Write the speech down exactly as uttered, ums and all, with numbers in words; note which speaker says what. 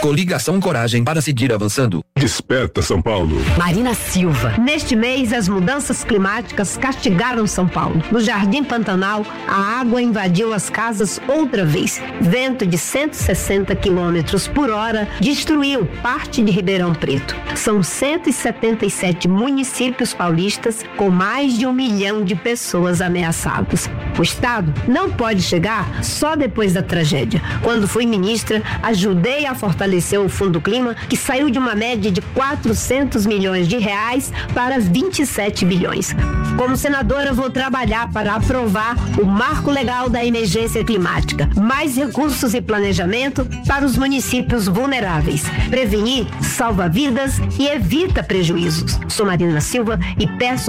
Speaker 1: Coligação Coragem para seguir avançando.
Speaker 2: Desperta São Paulo.
Speaker 3: Marina Silva. Neste mês, as mudanças climáticas castigaram São Paulo. No Jardim Pantanal, a água invadiu as casas outra vez. Vento de cento e sessenta quilômetros por hora destruiu parte de Ribeirão Preto. São cento e setenta e sete municípios paulistas com mais de um milhão de pessoas ameaçadas. O Estado não pode chegar só depois da tragédia. Quando fui ministra, ajudei a fortalecer o Fundo Clima, que saiu de uma média de quatrocentos milhões de reais para vinte e sete bilhões. Como senadora, vou trabalhar para aprovar o Marco Legal da Emergência Climática. Mais recursos e planejamento para os municípios vulneráveis. Prevenir salva vidas e evita prejuízos. Sou Marina Silva e peço